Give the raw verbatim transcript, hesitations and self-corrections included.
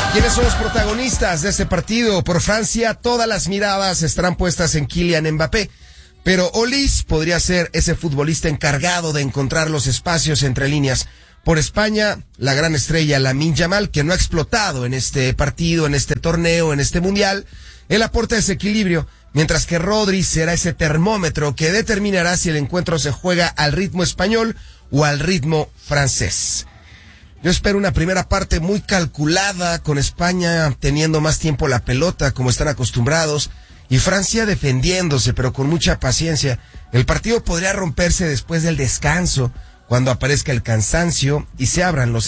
¿Quiénes son los protagonistas de este partido? Por Francia, todas las miradas estarán puestas en Kylian Mbappé. Pero Olise podría ser ese futbolista encargado de encontrar los espacios entre líneas. Por España, la gran estrella Lamine Yamal, que no ha explotado en este partido, en este torneo, en este mundial. Él aporta ese equilibrio, mientras que Rodri será ese termómetro que determinará si el encuentro se juega al ritmo español o al ritmo francés. Yo espero una primera parte muy calculada, con España teniendo más tiempo la pelota, como están acostumbrados, y Francia defendiéndose, pero con mucha paciencia. El partido podría romperse después del descanso, cuando aparezca el cansancio y se abran los